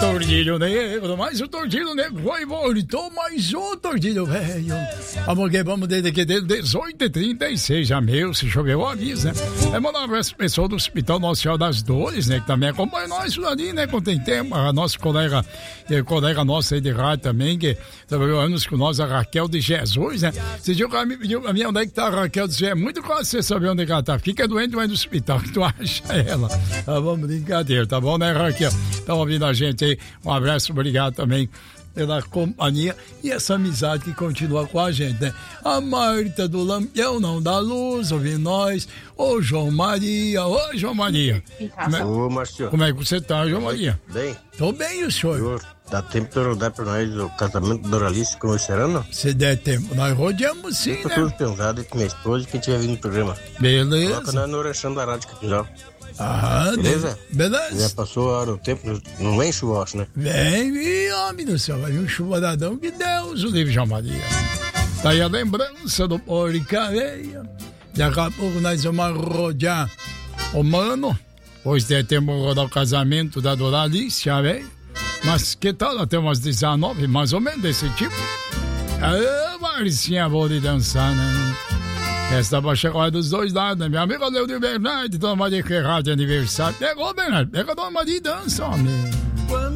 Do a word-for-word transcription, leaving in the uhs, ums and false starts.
Tordilho negro, mais o tordilho negro foi voltou, mais o tordilho velho. Amor, que vamos desde que desde dezoito e trinta e seis, já meu, se choveu, avisa, né? É mandar um abraço pro pessoal do Hospital Nossa Senhora das Dores, né? Que também acompanha nós ali, né? Quando tem tempo, a nossa colega, a colega nossa aí de rádio também, que trabalhou anos com nós, a Raquel de Jesus, né? Você viu que ela me pediu a minha onde é que tá a Raquel de Jesus? É muito quase você saber onde é que ela tá. Fica doente, vai no hospital, que tu acha ela. Tá bom, brincadeira, tá bom, né, Raquel? Tá ouvindo a gente aí. Um abraço, obrigado também pela companhia e essa amizade que continua com a gente, né? A Marta do Lampião não dá luz, ouvindo nós. Ô, João Maria, ô, João Maria. Como é, Ô, Marcio. Como é que você tá, João Maria? Bem? Tô bem, o senhor? senhor dá tempo de rodar pra nós o casamento do Doralice com o Serano? Se der tempo, nós rodeamos sim, Eu tô né? tudo pensado com minha esposa e quem tiver vindo no programa. Beleza. Coloca nós no oração da rádio Capinal. Ah, Beleza? Beleza. Já passou a hora do tempo, não enche o osso, né? Vem, e, homem do céu, vai vir um chuvaradão que Deus o livre, João Maria. Tá aí a lembrança do Porcaria. Daqui a pouco nós vamos rodear o mano. Hoje tem tempo de rodar o casamento da Doralice, velho. Mas que tal até umas dezenove, mais ou menos desse tipo? Ah, Marcinha, vou de dançar, né? Esta baixa corre dos dois lados, né? Minha amiga Leonil Bernardo, Dona Maria que rádio aniversário. Pegou, Bernardo, pega a Dona Maria e dança, homem.